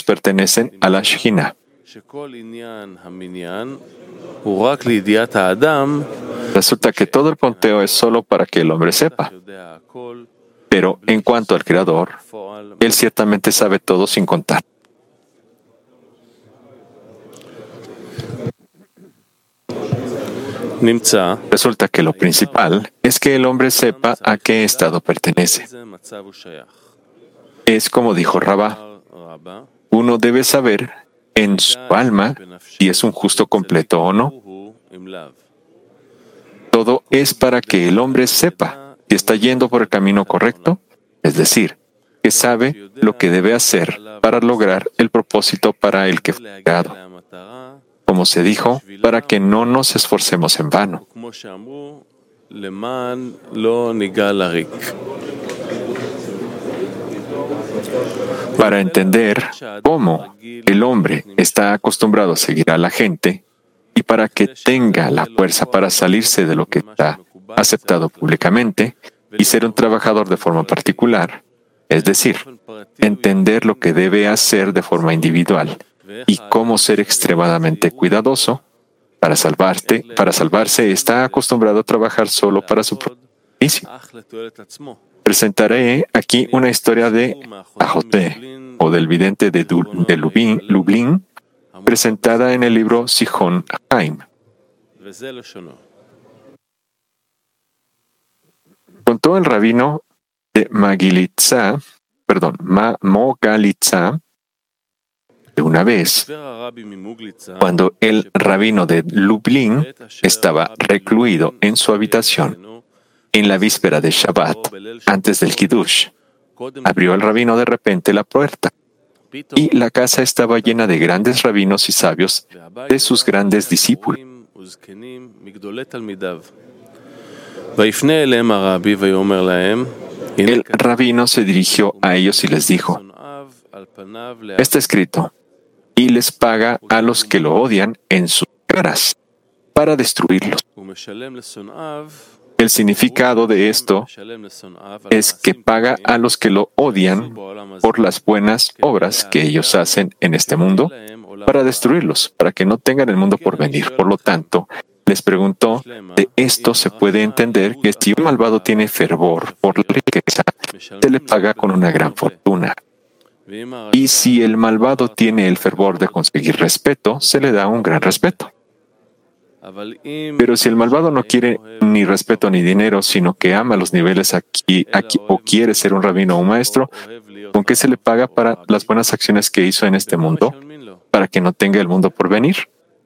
pertenecen a la Shejina. Resulta que todo el conteo es solo para que el hombre sepa. Pero en cuanto al Creador, Él ciertamente sabe todo sin contar. Resulta que lo principal es que el hombre sepa a qué estado pertenece. Es como dijo Rabá, uno debe saber en su alma si es un justo completo o no. Todo es para que el hombre sepa si está yendo por el camino correcto, es decir, que sabe lo que debe hacer para lograr el propósito para el que fue creado. Como se dijo, para que no nos esforcemos en vano. Para entender cómo el hombre está acostumbrado a seguir a la gente y para que tenga la fuerza para salirse de lo que está aceptado públicamente y ser un trabajador de forma particular, es decir, entender lo que debe hacer de forma individual y cómo ser extremadamente cuidadoso, para salvarse está acostumbrado a trabajar solo para su propio beneficio. Presentaré aquí una historia de Ajoté, o del vidente de Lublin, presentada en el libro Sijón Haim. Contó el rabino de Mogalitza, de una vez, cuando el rabino de Lublin estaba recluido en su habitación en la víspera de Shabbat, antes del Kiddush, abrió el rabino de repente la puerta, y la casa estaba llena de grandes rabinos y sabios de sus grandes discípulos. El rabino se dirigió a ellos y les dijo, está escrito, y les paga a los que lo odian en sus caras, para destruirlos. El significado de esto es que paga a los que lo odian por las buenas obras que ellos hacen en este mundo, para destruirlos, para que no tengan el mundo por venir. Por lo tanto, les preguntó, de esto se puede entender que si un malvado tiene fervor por la riqueza, se le paga con una gran fortuna. Y si el malvado tiene el fervor de conseguir respeto, se le da un gran respeto. Pero si el malvado no quiere ni respeto ni dinero, sino que ama los niveles aquí o quiere ser un rabino o un maestro, ¿con qué se le paga para las buenas acciones que hizo en este mundo, para que no tenga el mundo por venir?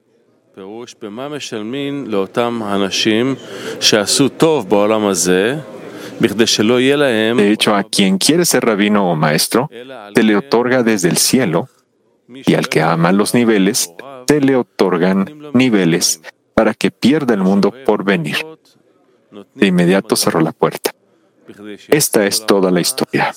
De hecho, a quien quiere ser rabino o maestro, se le otorga desde el cielo, y al que ama los niveles, se le otorgan niveles para que pierda el mundo por venir. De inmediato cerró la puerta. Esta es toda la historia.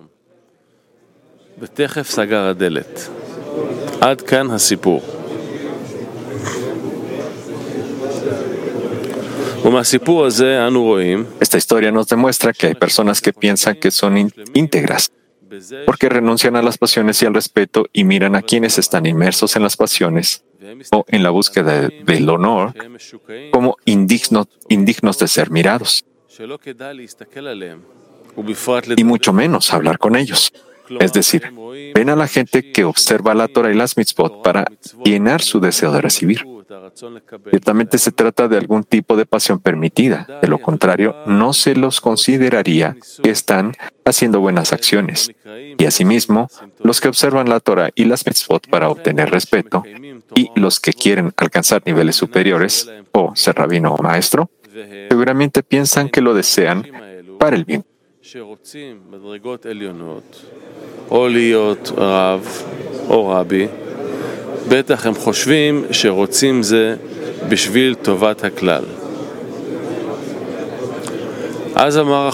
Esta historia nos demuestra que hay personas que piensan que son íntegras, porque renuncian a las pasiones y al respeto y miran a quienes están inmersos en las pasiones o en la búsqueda del honor como indignos de ser mirados, y mucho menos hablar con ellos. Es decir, ven a la gente que observa la Torah y las mitzvot para llenar su deseo de recibir. Ciertamente se trata de algún tipo de pasión permitida. De lo contrario, no se los consideraría que están haciendo buenas acciones. Y asimismo, los que observan la Torah y las mitzvot para obtener respeto, y los que quieren alcanzar niveles superiores, o ser rabino o maestro, seguramente piensan que lo desean para el bien. או להיות רב או רבי, בטח הם חושבים שרוצים זה בשביל טובת הכלל. אז אמר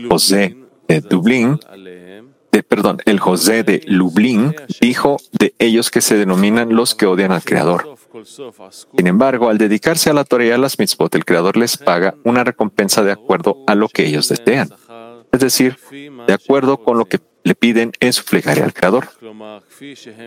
el José de Lublin dijo de ellos que se denominan los que odian al Creador. Sin embargo, al dedicarse a la Torah y a las mitzvot, el Creador les paga una recompensa de acuerdo a lo que ellos desean. Es decir, de acuerdo con lo que le piden en su plegaria al Creador.